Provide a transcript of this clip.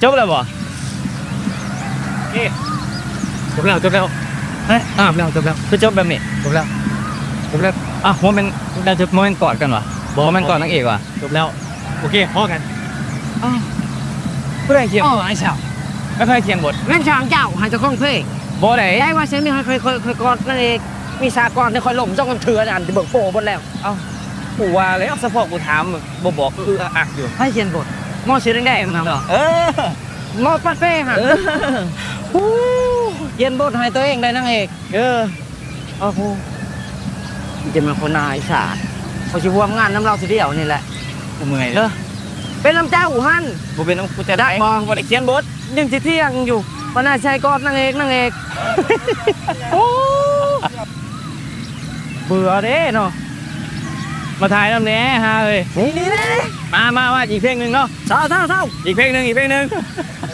จบแล้วบ่นี่จบแล้วเฮ้ยจบแล้วคือจบแบบนี้จบแล้วโมเมนต์เราจะโมเมนต์กอดกันวะโมเมนต์กอดนางเอกวะจบแล้วโอเคพอกันผู้ใดเขียนไอ้สาวไม่เคยเขียนบทแม่นช่างเจ้าหายจะคล้องเพลงบทไหนได้ว่าเซนมีเคยกอดนั่นเองมีสากรที่คอยหล่มจ้องกันเถื่อนอันที่เบิกโป้บนแล้วกูว่าแล้วสะโพกกูถามบอกอักอยู่ให้เขียนบทมอสีแดงๆครับมอปัดเฟ่ฮะเขียนบทให้ตัวเองได้นางเอกโอ้โหจะเป็นคนนายศาสตร์เขาชิวงานน้ำเราสิเดียวนี่แหละกูเมื่อยเป็นน้ำเจ้าอู่ฮั่นกูเป็นกูจะได้มองบทเขียนบทยังที่เที่ยงอยู่ปนาชัยกอดนางเอกโอ้เบื่อเด้เนาะมาถ่ายน้ำเนี้ยฮะเลยนี่มาอีกเพลงหนึ่งเนาะเศร้าอีกเพลงหนึ่ง